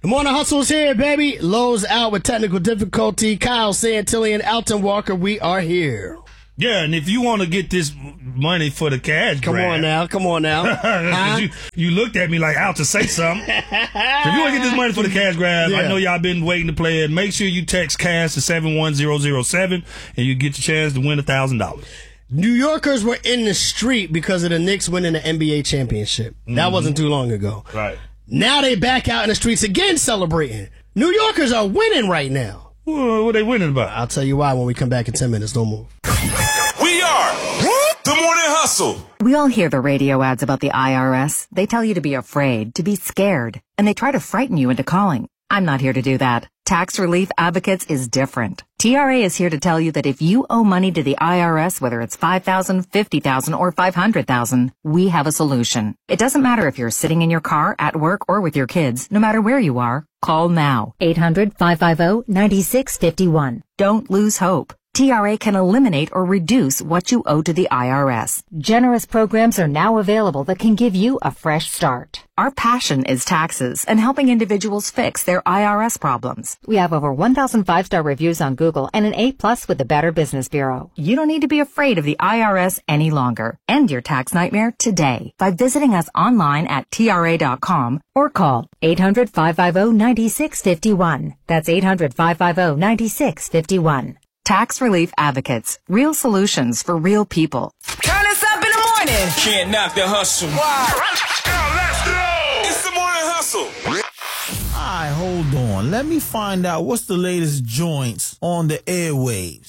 The Morning Hustle's here, baby. Lowe's out with technical difficulty. Kyle Santilli and Elton Walker, we are here. Yeah, and if you want to get this money for the cash Come grab, on now. Huh? you looked at me like, out to say something. So if you want to get this money for the cash grab, I know y'all been waiting to play it. Make sure you text cash to 71007 and you get your chance to win $1,000. New Yorkers were in the street because of the Knicks winning the NBA championship. That wasn't too long ago. Right. Now they back out in the streets again celebrating. New Yorkers are winning right now. What are they winning about? I'll tell you why when we come back in 10 minutes. Don't move. We are the Morning Hustle. We all hear the radio ads about the IRS. They tell you to be afraid, to be scared, and they try to frighten you into calling. I'm not here to do that. Tax Relief Advocates is different. TRA is here to tell you that if you owe money to the IRS, whether it's $5,000, $50,000, or $500,000, we have a solution. It doesn't matter if you're sitting in your car, at work, or with your kids. No matter where you are, call now. 800-550-9651. Don't lose hope. TRA can eliminate or reduce what you owe to the IRS. Generous programs are now available that can give you a fresh start. Our passion is taxes and helping individuals fix their IRS problems. We have over 1,000 5-star reviews on Google and an A+ with the Better Business Bureau. You don't need to be afraid of the IRS any longer. End your tax nightmare today by visiting us online at TRA.com or call 800-550-9651. That's 800-550-9651. Tax Relief Advocates. Real solutions for real people. Turn us up in the morning. Can't knock the hustle. Wow. Let's go. It's the Morning Hustle. All right, hold on. Let me find out what's the latest joints on the airwaves.